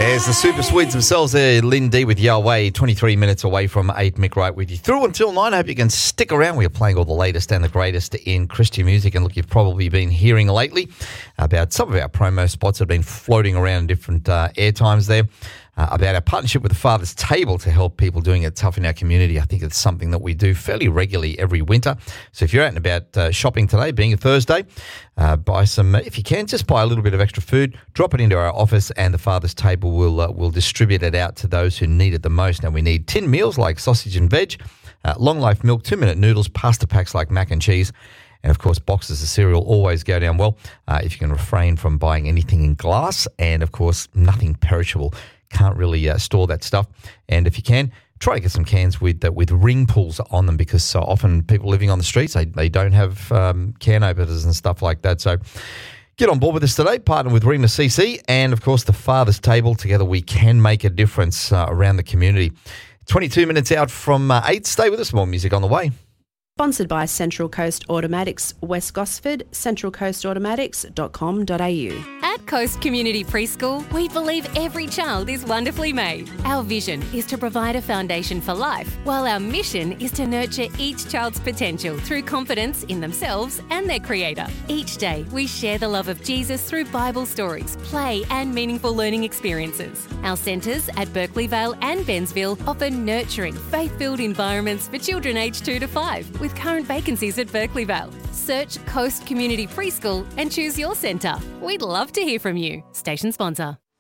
There's the Super Swedes themselves there, Lynn D with Yahweh, 23 minutes away from 8, Mick Wright with you. Through until 9, I hope you can stick around. We're playing all the latest and the greatest in Christian music. And look, you've probably been hearing lately about some of our promo spots that have been floating around in different air times there. About our partnership with the Father's Table to help people doing it tough in our community. I think it's something that we do fairly regularly every winter. So if you're out and about shopping today, being a Thursday, buy some, if you can, just buy a little bit of extra food, drop it into our office, and the Father's Table will distribute it out to those who need it the most. Now, we need tin meals like sausage and veg, long life milk, 2-minute noodles, pasta packs like mac and cheese, and, of course, boxes of cereal always go down well if you can refrain from buying anything in glass and, of course, nothing perishable. Can't really store that stuff. And if you can, try to get some cans with ring pulls on them, because so often people living on the streets, they don't have can openers and stuff like that. So get on board with us today. Partner with Rema CC and, of course, the Father's Table. Together we can make a difference around the community. 22 minutes out from 8. Stay with us. More music on the way. Sponsored by Central Coast Automatics, West Gosford, centralcoastautomatics.com.au. At Coast Community Preschool, we believe every child is wonderfully made. Our vision is to provide a foundation for life, while our mission is to nurture each child's potential through confidence in themselves and their Creator. Each day, we share the love of Jesus through Bible stories, play and meaningful learning experiences. Our centres at Berkeley Vale and Bensville offer nurturing, faith-filled environments for children aged 2 to 5, with current vacancies at Berkeley Vale. Search Coast Community Preschool and choose your centre. We'd love to hear from you. Station sponsor.